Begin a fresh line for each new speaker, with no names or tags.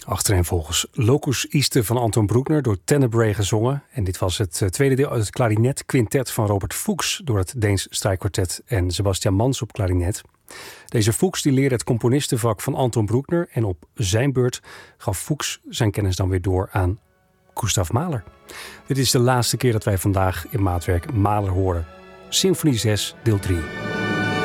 Achtereenvolgens Locus Iste van Anton Bruckner door Tenebrae gezongen. En dit was het tweede deel uit het klarinetquintet van Robert Fuchs door het Deens strijkkwartet en Sebastian Mans op klarinet. Deze Fuchs die leerde het componistenvak van Anton Bruckner en op zijn beurt gaf Fuchs zijn kennis dan weer door aan Gustav Mahler. Dit is de laatste keer dat wij vandaag in Maatwerk Mahler horen. Symfonie 6, deel 3.